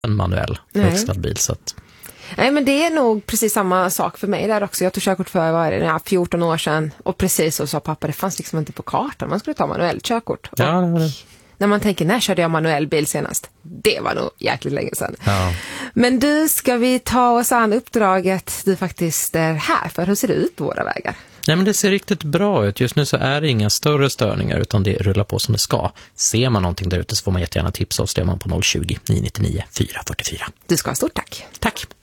en manuell växlad bil. Så att... Nej, men det är nog precis samma sak för mig där också. Jag tog körkort för 14 år sedan och precis så sa pappa, det fanns liksom inte på kartan. Man skulle ta manuellt körkort. Ja, när man tänker, när körde jag manuell bil senast? Det var nog jäkligt länge sedan. Ja. Men du, ska vi ta oss an uppdraget du faktiskt är här för? Hur ser det ut på våra vägar? Nej, men det ser riktigt bra ut. Just nu så är det inga större störningar utan det rullar på som det ska. Ser man någonting där ute så får man jättegärna tipsa oss. Det är man på 020 999 444. Du ska ha stort tack. Tack!